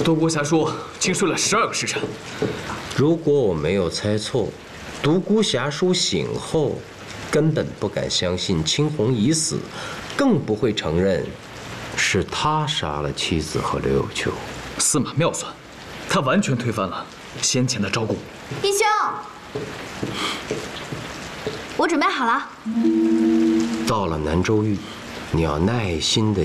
独孤侠叔竟睡了12个时辰。 如果我没有猜错，独孤侠叔醒后根本不敢相信青红已死，更不会承认是他杀了妻子和刘有秋。 司马妙算，他完全推翻了先前的招供。 义兄，我准备好了。 到了南州狱，你要耐心的